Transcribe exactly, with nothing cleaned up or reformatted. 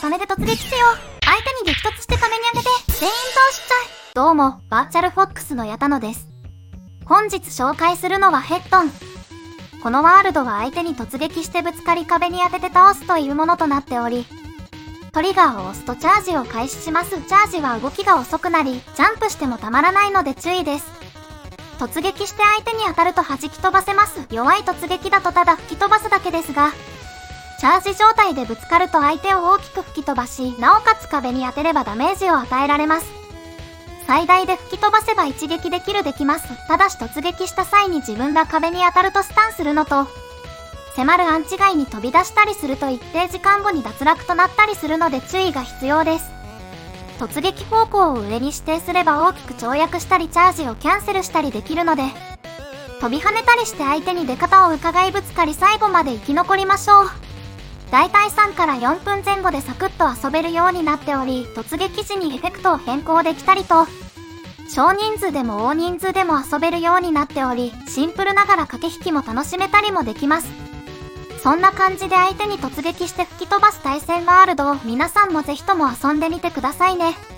重ねて突撃せよ。相手に激突して壁に当てて全員倒しちゃえ。どうも、バーチャルフォックスの矢田野です。本日紹介するのはヘッドン。このワールドは相手に突撃してぶつかり壁に当てて倒すというものとなっており、トリガーを押すとチャージを開始します。チャージは動きが遅くなり、ジャンプしてもたまらないので注意です。突撃して相手に当たると弾き飛ばせます。弱い突撃だとただ吹き飛ばすだけですが、チャージ状態でぶつかると相手を大きく吹き飛ばし、なおかつ壁に当てればダメージを与えられます。最大で吹き飛ばせば一撃でキルできます。ただし突撃した際に自分が壁に当たるとスタンするのと、迫るアンチ外に飛び出したりすると一定時間後に脱落となったりするので注意が必要です。突撃方向を上に指定すれば大きく跳躍したりチャージをキャンセルしたりできるので、飛び跳ねたりして相手に出方を伺いぶつかり最後まで生き残りましょう。だいたいさんからよんぷんぜん後でサクッと遊べるようになっており、突撃時にエフェクトを変更できたりと、少人数でも大人数でも遊べるようになっており、シンプルながら駆け引きも楽しめたりもできます。そんな感じで相手に突撃して吹き飛ばす対戦ワールドを皆さんもぜひとも遊んでみてくださいね。